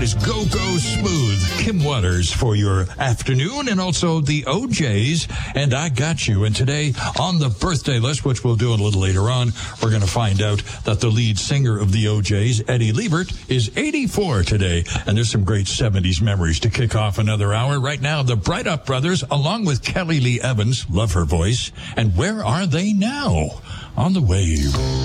is Go Go Smooth. Kim Waters for your afternoon, and also the OJs and I Got You. And today on the birthday list, which we'll do a little later on, we're going to find out that the lead singer of the OJs, Eddie Liebert, is 84 today. And there's some great 70s memories to kick off another hour. Right now, the Bright Up Brothers, along with Kelly Lee Evans, love her voice. And Where Are They Now? On the Wave.